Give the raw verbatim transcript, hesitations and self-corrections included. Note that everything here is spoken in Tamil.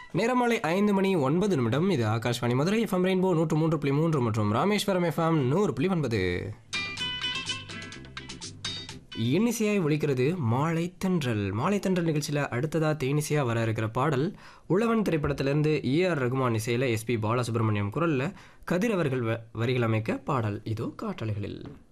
நேரமாலை ஐந்து மணி ஒன்பது நிமிடம். இது ஆகாஷ்வாணி மதுரை எஃப்எம் ரெயின்போ நூற்று மூன்று புள்ளி மூன்று மற்றும் ராமேஸ்வரம் எஃப்எம் நூறு புள்ளி ஒன்பது. இன்னிசையாய் ஒழிக்கிறது மாலை தென்றல். மாலை தென்றல் நிகழ்ச்சியில் அடுத்ததாக தேனிசையாக வர இருக்கிற பாடல் உழவன் திரைப்படத்திலிருந்து ஏஆர் ரகுமான் இசையில் எஸ்பி பாலசுப்ரமணியம் குரலில் கதிர் அவர்கள் வரிகள் அமைக்க பாடல் இதோ காற்றலைகளில்.